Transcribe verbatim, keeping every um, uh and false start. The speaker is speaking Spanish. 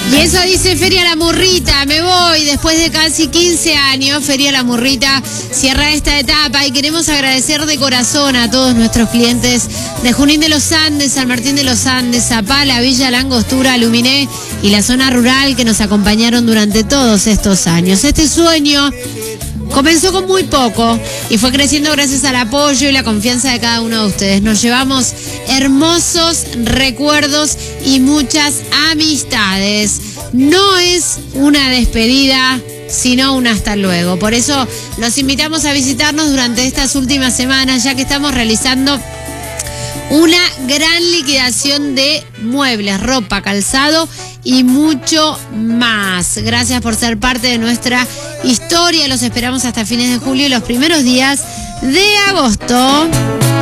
Y eso dice Feria La Murrita, me voy después de casi quince años. Feria La Murrita cierra esta etapa y queremos agradecer de corazón a todos nuestros clientes de Junín de los Andes, San Martín de los Andes, Zapala, Villa La Angostura, Luminé y la zona rural que nos acompañaron durante todos estos años. Este sueño comenzó con muy poco y fue creciendo gracias al apoyo y la confianza de cada uno de ustedes. Nos llevamos hermosos recuerdos y muchas amistades. No es una despedida, sino un hasta luego. Por eso los invitamos a visitarnos durante estas últimas semanas, ya que estamos realizando una gran liquidación de muebles, ropa, calzado y mucho más. Gracias por ser parte de nuestra historia. Los esperamos hasta fines de julio y los primeros días de agosto.